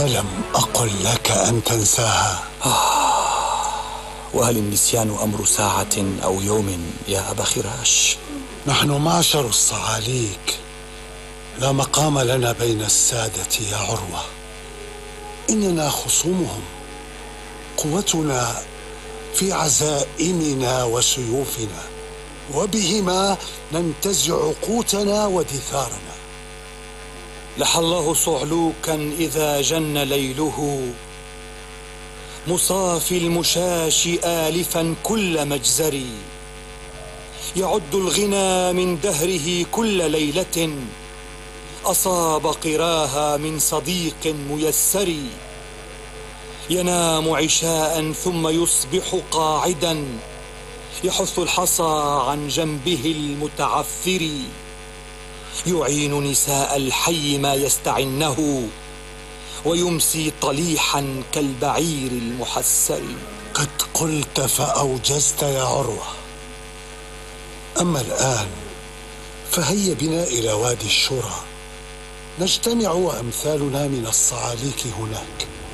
ألم أقل لك أن تنساها؟ وهل النسيان أمر ساعة أو يوم يا أبا خراش؟ نحن معشر الصعاليك لا مقام لنا بين السادة يا عروة، إننا خصومهم، قوتنا في عزائمنا وسيوفنا، وبهما ننتزع قوتنا ودثارنا. لحى الله صعلوكا إذا جن ليله، مصافي المشاش آلفا كل مجزري، يعد الغنى من دهره كل ليلة، أصاب قراها من صديق ميسر، ينام عشاء ثم يصبح قاعدا، يحث الحصى عن جنبه المتعثر، يعين نساء الحي ما يستعنه، ويمسي طليحا كالبعير المحسر. قد قلت فأوجزت يا عروة. أما الآن فهيا بنا إلى وادي الشورى، نجتمع وأمثالنا من الصعاليك هناك.